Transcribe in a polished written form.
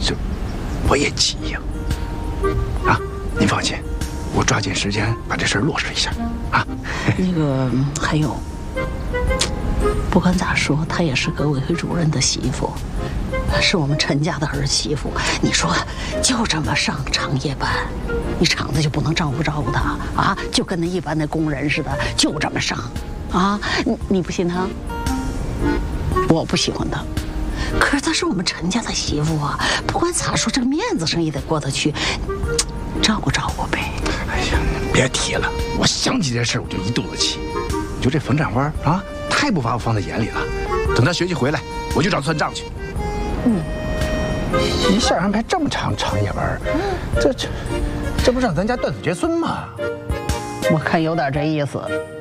我也急呀。啊，您放心，我抓紧时间把这事儿落实一下啊。 那个还有，不管咋说，她也是革委会主任的媳妇，是我们陈家的儿媳妇。你说就这么上长夜班，你厂子就不能照顾照顾她啊？就跟那一般的工人似的，就这么上啊？你不信她？我不喜欢她。可是她是我们陈家的媳妇啊，不管咋说，这个面子上也得过得去，照顾照顾呗。 哎呀，别提了，我想起这事儿我就一肚子气。你说这冯展花啊，太不把我放在眼里了。等他学习回来，我就找算账去。一下安排这么长夜班，这不是让咱家断子绝孙吗？ 我看有点这意思。